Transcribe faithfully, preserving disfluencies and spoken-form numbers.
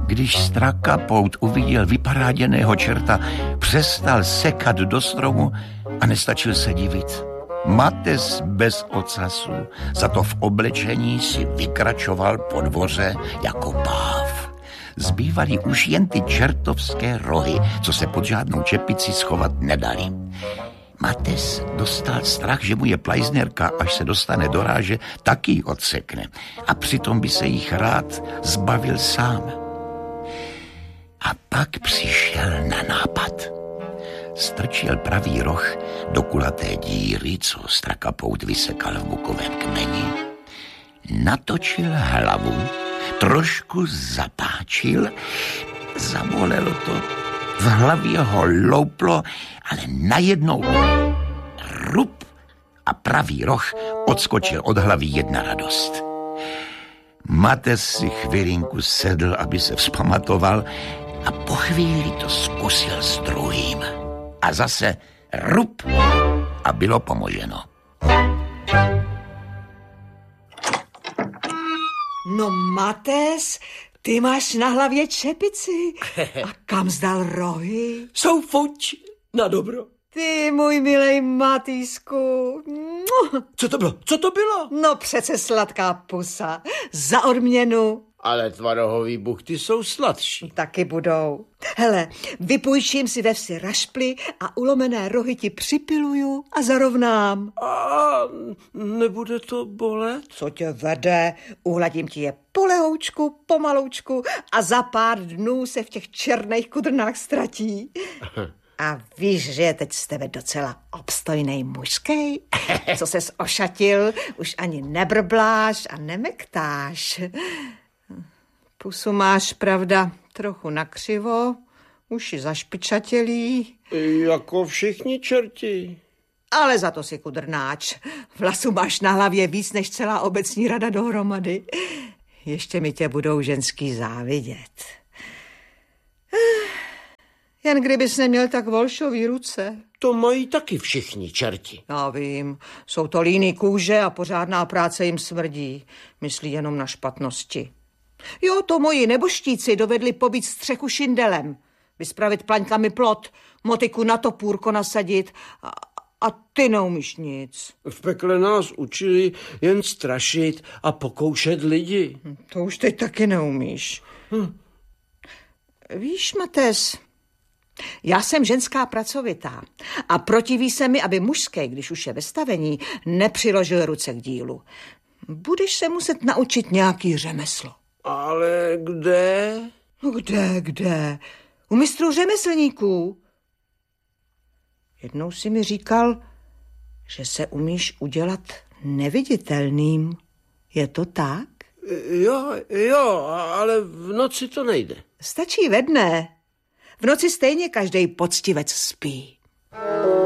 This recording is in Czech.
Když Strakapout uviděl vyparáděného čerta, přestal sekat do stromu a nestačil se divit. Mates bez ocasu, za to v oblečení si vykračoval po dvoře jako páv. Zbývaly už jen ty čertovské rohy, co se pod žádnou čepici schovat nedali. Mates dostal strach, že mu je plajznerka, až se dostane do ráže, taky ji odsekne. A přitom by se jich rád zbavil sám. A pak přišel na nápad. Strčil pravý roh do kulaté díry, co Strakapout vysekal v bukovém kmeni. Natočil hlavu, trošku zapáčil, zabolelo to, v hlavě ho louplo, ale najednou rup a pravý roh odskočil od hlavy jedna radost. Mates si chvilinku sedl, aby se vzpamatoval, a po chvíli to zkusil s druhým. A zase rup a bylo pomoženo. No Mates, ty máš na hlavě čepici. A kam zdal rohy? Jsou fuč na dobro. Ty, můj milej Matýsku. Co to bylo? Co to bylo? No přece sladká pusa. Za odměnu. Ale tvarohový buchty jsou sladší. Taky budou. Hele, vypůjčím si ve vsi rašply a ulomené rohy ti připiluju a zarovnám. A nebude to bolet? Co tě vede? Uhladím ti je po lehoučku, pomaloučku a za pár dnů se v těch černých kudrnách ztratí. A víš, že je teď z tebe docela obstojnej mužskej? Co ses ošatil, už ani nebrbláš a nemektáš. Pusu máš, pravda, trochu nakřivo, uši zašpičatělí. Jako všichni čerti. Ale za to si kudrnáč. Vlasu máš na hlavě víc než celá obecní rada dohromady. Ještě mi tě budou ženský závidět. Jen kdybys neměl tak volšový ruce. To mají taky všichni čerti. Já vím, jsou to líný kůže a pořádná práce jim smrdí. Myslí jenom na špatnosti. Jo, to moji neboštíci dovedli pobít střechu šindelem, vyspravit plaňkami plot, motiku na topůrko nasadit a, a ty neumíš nic. V pekle nás učili jen strašit a pokoušet lidi. To už teď taky neumíš. Hm. Víš, Mates, já jsem ženská pracovitá a protiví se mi, aby mužské, když už je ve stavení, nepřiložil ruce k dílu. Budeš se muset naučit nějaký řemeslo. Ale kde? No kde, kde? U mistrů řemeslníků. Jednou si mi říkal, že se umíš udělat neviditelným. Je to tak? Jo, jo, ale v noci to nejde. Stačí ve dne. V noci stejně každej poctivec spí.